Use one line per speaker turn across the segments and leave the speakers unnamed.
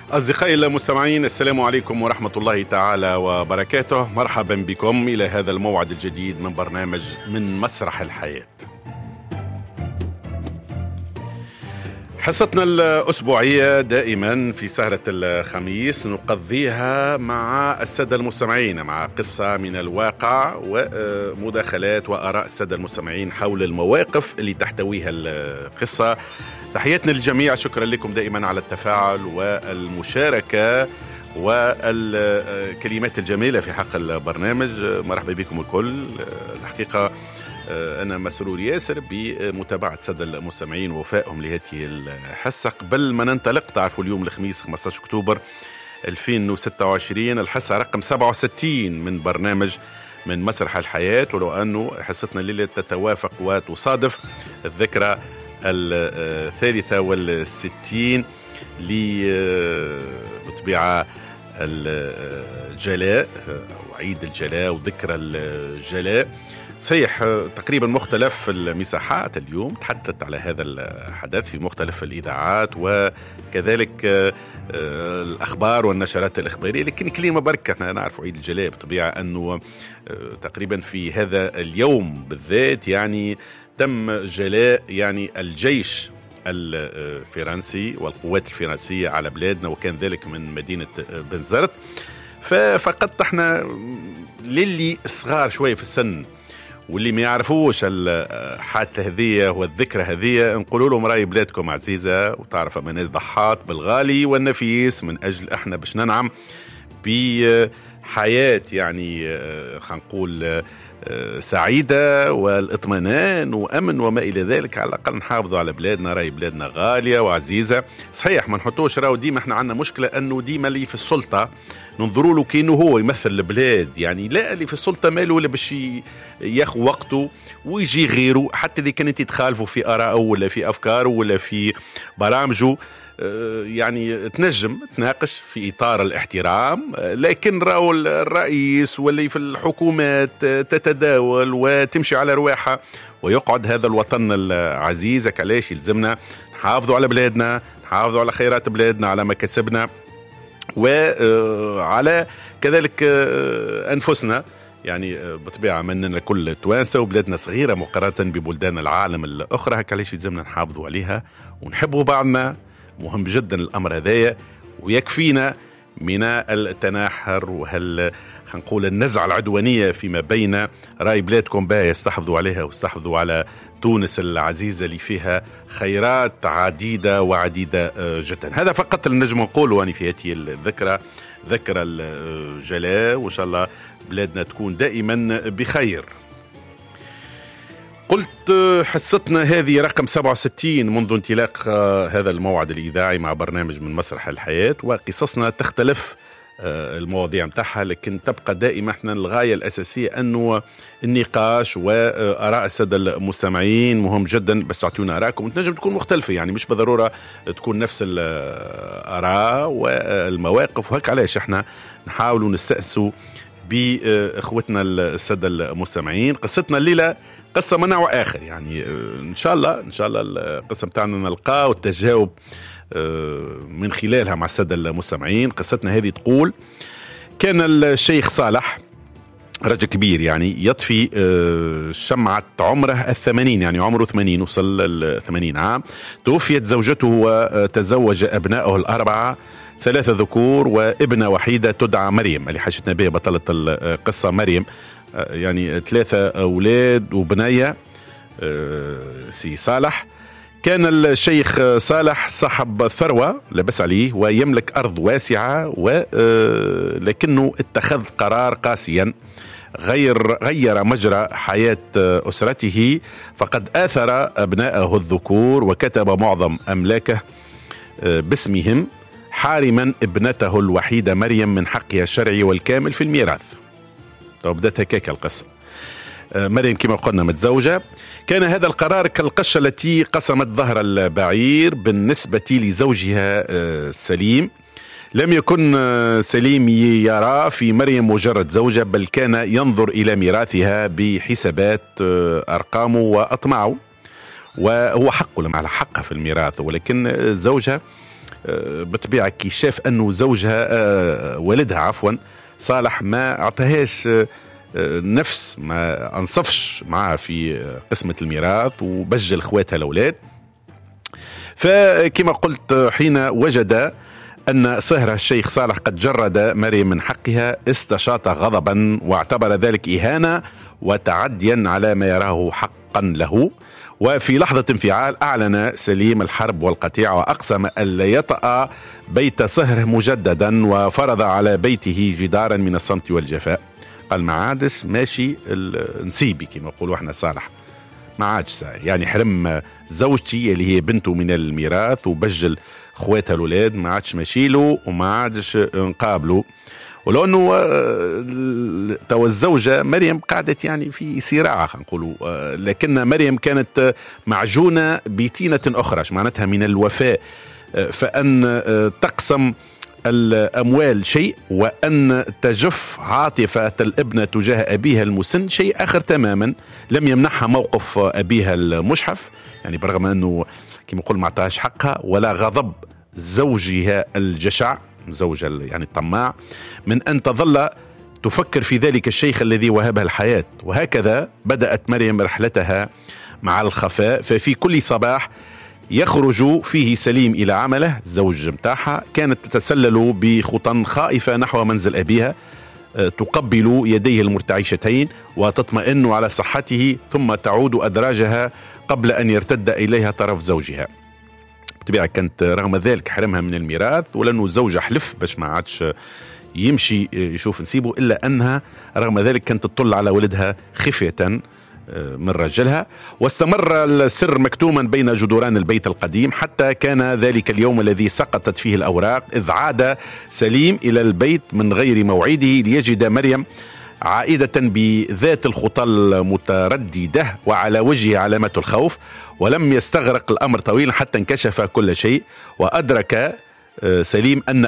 أصدقائي المستمعين، السلام عليكم ورحمة الله تعالى وبركاته. مرحبا بكم إلى هذا الموعد الجديد من برنامج من مسرح الحياة. حصتنا الأسبوعية دائما في سهرة الخميس نقضيها مع السادة المستمعين، مع قصة من الواقع ومداخلات وآراء السادة المستمعين حول المواقف اللي تحتويها القصة. تحياتنا للجميع، شكرا لكم دائما على التفاعل والمشاركة والكلمات الجميلة في حق البرنامج. مرحبا بكم الكل. الحقيقة أنا مسرور ياسر بمتابعة سادة المستمعين ووفائهم لهذه الحصة. قبل ما ننطلق، تعرفوا اليوم الخميس 15 أكتوبر 2026 الحصة رقم 67 من برنامج من مسرح الحياة، ولو أنه حصتنا الليلة تتوافق وتصادف الذكرى 63 بطبيعة الجلاء وعيد الجلاء وذكرى الجلاء. صحيح تقريبا مختلف المساحات اليوم تحدثت على هذا الحدث في مختلف الإذاعات وكذلك الأخبار والنشرات الإخبارية، لكن كلمة بركة. احنا نعرف عيد الجلاء بطبيعة أنه تقريبا في هذا اليوم بالذات يعني تم جلاء يعني الجيش الفرنسي والقوات الفرنسية على بلادنا، وكان ذلك من مدينة بنزرت. فقط احنا للي صغار شوية في السن واللي ما يعرفوش الحادثة هذه والذكرى هذه، نقول لهم راي بلادكم عزيزة، وتعرف أما ناس ضحات بالغالي والنفيس من أجل احنا باش ننعم بحياة يعني خلينا نقول سعيدة والاطمئنان وأمن وما إلى ذلك. على الأقل نحافظوا على بلادنا، راي بلادنا غالية وعزيزة. صحيح ما نحطوش راو ديما احنا عندنا مشكلة أنه ديما اللي في السلطة ننظروا له كأنه هو يمثل البلاد، يعني لا، اللي في السلطة ماله ولا باش ياخذ وقته ويجي غيره، حتى إذا كانت تخالفوا في آراءه ولا في أفكاره ولا في برامجه، يعني تنجم تناقش في إطار الاحترام. لكن راهو الرئيس واللي في الحكومات تتداول وتمشي على رواحها ويقعد هذا الوطن العزيز. علاش يلزمنا نحافظوا على بلادنا، نحافظوا على خيرات بلادنا، على مكاسبنا وعلى كذلك أنفسنا. يعني بطبيعة مننا كل توانسة وبلادنا صغيرة مقارنة ببلدان العالم الأخرى، علاش يلزمنا نحافظوا عليها ونحبوا بعضنا. مهم جدا الأمر هذايا، ويكفينا من التناحر نقول النزعة العدوانية فيما بين رأي بلادكم بها يستحفظوا عليها واستحفظوا على تونس العزيزة اللي فيها خيرات عديدة وعديدة جدا. هذا فقط اللي نجم نقوله يعني في هذه الذكرى، ذكرى الجلاء، وإن شاء الله بلادنا تكون دائما بخير. قلت حصتنا هذه رقم 67 منذ انطلاق هذا الموعد الإذاعي مع برنامج من مسرح الحياة، وقصصنا تختلف المواضيع متاعها، لكن تبقى دائما احنا الغاية الأساسية أنه النقاش وآراء السادة المستمعين مهم جدا باش تعطيونا آراءكم. تنجم تكون مختلفة، يعني مش بالضرورة تكون نفس الآراء والمواقف، وهيك علاش احنا نحاولوا نستأسوا بإخوتنا السادة المستمعين. قصتنا الليلة قصة من نوع آخر، يعني إن شاء الله القصة متاعنا نلقاه والتجاوب من خلالها مع السادة المستمعين. قصتنا هذه تقول: كان الشيخ صالح رجل كبير يعني يطفي شمعة عمره 80، يعني عمره 80، وصل 80 عام. توفيت زوجته وتزوج أبنائه الأربعة، 3 ذكور وابنة وحيدة تدعى مريم، اللي حشتنا بها بطلة القصة مريم. يعني 3 أولاد وبنية سي صالح. كان الشيخ صالح صاحب ثروة لبس عليه ويملك أرض واسعة، لكنه اتخذ قرار قاسيا غير مجرى حياة أسرته، فقد آثر أبنائه الذكور وكتب معظم أملاكه باسمهم، حارما ابنته الوحيدة مريم من حقها الشرعي والكامل في الميراث. بدأت هكاك القصة. مريم كما قلنا متزوجة. كان هذا القرار كالقشة التي قسمت ظهر البعير بالنسبة لزوجها سليم. لم يكن سليم يرى في مريم مجرد زوجة، بل كان ينظر إلى ميراثها بحسابات أرقامه وأطماعه، وهو حقه لما على حقها في الميراث، ولكن زوجها بالطبيعة كي شاف أنه زوجها والدها عفوا صالح ما أعطاهاش نفس، ما أنصفش معها في قسمة الميراث وبجل خواتها الأولاد. فكما قلت حين وجد أن صهر الشيخ صالح قد جرد مريم من حقها استشاط غضبا واعتبر ذلك إهانة وتعديا على ما يراه حقا له. وفي لحظة انفعال أعلن سليم الحرب والقطيعة وأقسم ألا يطأ بيت صهر مجددا وفرض على بيته جدارا من الصمت والجفاء. قال ما عادش ماشي نسيبي كما يقولوا احنا صالح، ما عادش يعني حرم زوجتي اللي هي بنته من الميراث وبجل خواتها الأولاد، ما عادش ماشيله وما عادش نقابله. ولو انه تو الزوجه مريم قعدت يعني في صراع خلينا نقولوا، لكن مريم كانت معجونه بطينه اخرى معناتها من الوفاء، فان تقسم الاموال شيء وان تجف عاطفه الابنه تجاه ابيها المسن شيء اخر تماما. لم يمنحها موقف ابيها المشحف، يعني برغم انه كما نقول ما اعطاهاش حقها، ولا غضب زوجها الجشع زوج يعني الطماع من أن تظل تفكر في ذلك الشيخ الذي وهبها الحياة. وهكذا بدأت مريم رحلتها مع الخفاء. ففي كل صباح يخرج فيه سليم إلى عمله زوج متاعها، كانت تتسلل بخطى خائفة نحو منزل أبيها، تقبل يديه المرتعشتين وتطمئن على صحته، ثم تعود أدراجها قبل أن يرتد إليها طرف زوجها. بالطبيعة كانت رغم ذلك حرمها من الميراث، ولأنه زوجها حلف باش ما عادش يمشي يشوف نسيبه، إلا أنها رغم ذلك كانت تطل على ولدها خفية من رجلها. واستمر السر مكتوما بين جدران البيت القديم حتى كان ذلك اليوم الذي سقطت فيه الأوراق، إذ عاد سليم إلى البيت من غير موعده ليجد مريم عائدة بذات الخطى المترددة وعلى وجهه علامة الخوف. ولم يستغرق الأمر طويلا حتى انكشف كل شيء، وأدرك سليم أن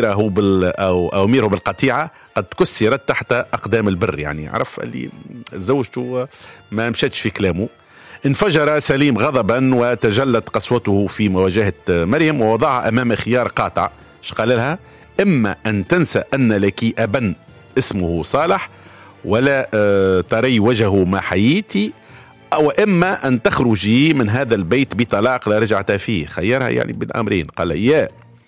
أوامره بالقطيعة قد كسرت تحت أقدام البر. يعني عرف اللي زوجته ما مشتش في كلامه. انفجر سليم غضبا وتجلت قسوته في مواجهة مريم، ووضعها أمام خيار قاطع. قال لها إما أن تنسى أن لك أبا اسمه صالح ولا تري وجهه ما حييتي، أو إما أن تخرجي من هذا البيت بطلاق لا رجعت فيه. خيرها يعني بين أمرين، قال يا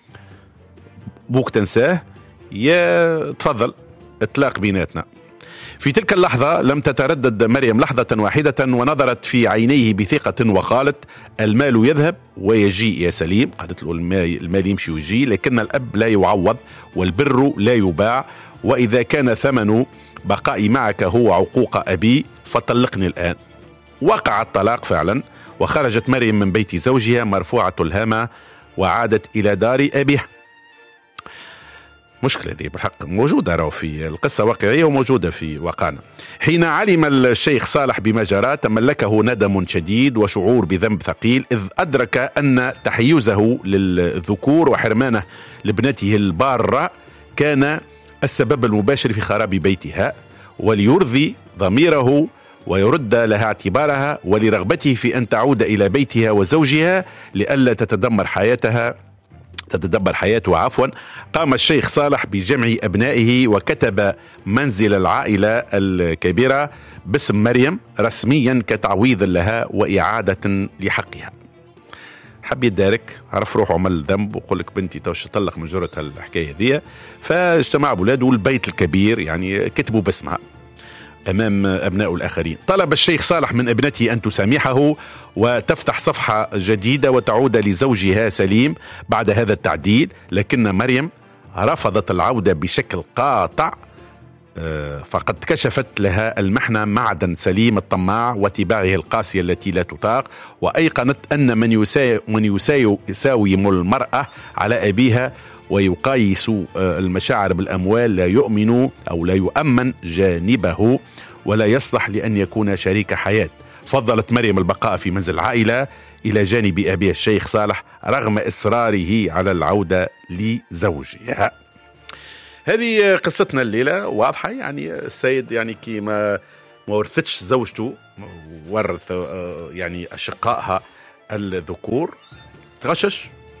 بوك تنساه يا تفضل اطلاق بيناتنا. في تلك اللحظة لم تتردد مريم لحظة واحدة، ونظرت في عينيه بثقة وقالت المال يذهب ويجي يا سليم. قالت له المال يمشي ويجي، لكن الأب لا يعوض والبر لا يباع، وإذا كان ثمن بقائي معك هو عقوق أبي فطلقني الآن. وقع الطلاق فعلا، وخرجت مريم من بيت زوجها مرفوعة الهامة وعادت إلى دار أبيها. مشكلة دي بالحق موجودة راهو في القصة واقعية وموجودة في واقعنا. حين علم الشيخ صالح بما جرى تملكه ندم شديد وشعور بذنب ثقيل، إذ أدرك أن تحيزه للذكور وحرمانه لابنته البارة كان السبب المباشر في خراب بيتها. وليرضي ضميره ويرد لها اعتبارها، ولرغبته في أن تعود إلى بيتها وزوجها لئلا تتدمر حياته عفوا، قام الشيخ صالح بجمع أبنائه وكتب منزل العائلة الكبيرة باسم مريم رسميا كتعويض لها وإعادة لحقها. حب يدارك، عرف روحه عمل ذنب وقول لك بنتي توش طلق من جرة الحكاية دي، فاجتمع أولاده والبيت الكبير يعني كتبوا باسمها أمام أبناء الآخرين. طلب الشيخ صالح من ابنته أن تسامحه وتفتح صفحة جديدة وتعود لزوجها سليم بعد هذا التعديل، لكن مريم رفضت العودة بشكل قاطع، فقد كشفت لها المحنة معدن سليم الطماع وتباعه القاسية التي لا تطاق، وأيقنت أن من يساوم المرأة على أبيها ويقايس المشاعر بالأموال لا يؤمن أو لا يؤمن جانبه ولا يصلح لأن يكون شريك حياة. فضلت مريم البقاء في منزل العائلة إلى جانب أبيها الشيخ صالح رغم إصراره على العودة لزوجها. هذه قصتنا الليلة واضحة. يعني السيد يعني كي ما ورثتش زوجته، ورث يعني أشقائها الذكور، تغشش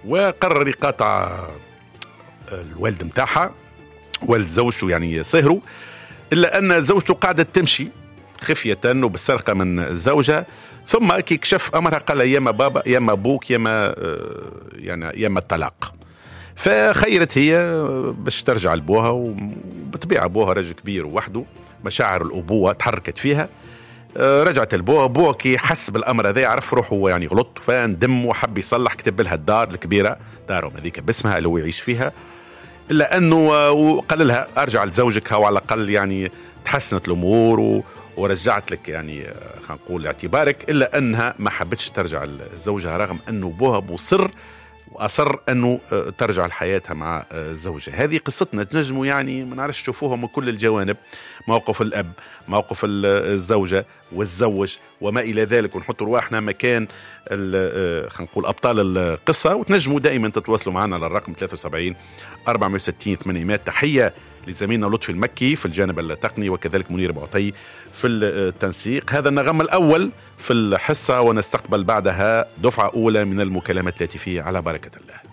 وقرر يقاطع الوالد متاعها، والد زوجته يعني سهروا، إلا أن زوجته قاعدة تمشي خفية وبالسرقة من زوجها. ثم كي كشف أمرها قال يا ما بابا يا ما أبوك يا ما يعني يا ما الطلاق. فخيرت هي باش ترجع لبوها، وبطبيعة بوها رجل كبير وحده، مشاعر الأبوة تحركت فيها. رجعت لبوها، بوها كي حس بالأمر هذا عرف روحه يعني غلط، فندم وحب يصلح، كتب لها الدار الكبيرة دارهم هذيك باسمها اللي هو يعيش فيها، إلا أنه وقال لها أرجع لزوجك، أو على الأقل يعني تحسنت الأمور ورجعت لك يعني خلينا نقول اعتبارك. إلا أنها ما حبتش ترجع لزوجها، رغم أنه بوها مصر وأصر أنه ترجع لحياتها مع زوجها. هذه قصتنا، تنجموا يعني ما نعرفش تشوفوها من كل الجوانب، موقف الأب، موقف الزوجة والزوج وما إلى ذلك، ونحط رواحنا مكان خلينا نقول أبطال القصة. وتنجموا دائما تتواصلوا معنا على الرقم 73 460 800. تحية لزميلنا لطفي المكي في الجانب التقني، وكذلك منير بعطي في التنسيق. هذا النغم الأول في الحصة، ونستقبل بعدها دفعة أولى من المكالمات الهاتفية على بركة الله.